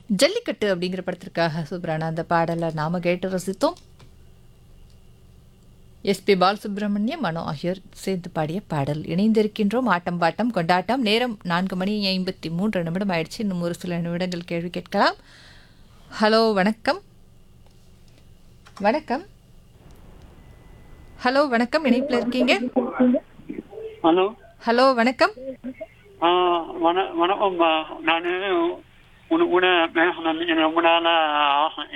ஜல்லிக்கட்டு அப்படிங்கிற படத்திற்காக சூப்பரான அந்த பாடலை நாம கேட்டு ரசித்தோம். எஸ்பி பாலசுப்ரமணியம், மனோ ஆகியோர் சேர்ந்து பாடிய பாடல். இணைந்திருக்கின்றோம் ஆட்டம் பாட்டம் கொண்டாட்டம். நேரம் 4:53 ஆயிடுச்சு. இன்னும் ஒரு சில நிமிடங்கள் கேள்வி கேட்கலாம். ஹலோ வணக்கம். வணக்கம். ஹலோ வணக்கம், இணைப்பில் இருக்கீங்க. ஹலோ. ஹலோ வணக்கம். வணக்கம். நான் உன மேகனம் ரொம்ப நாளா ஆசை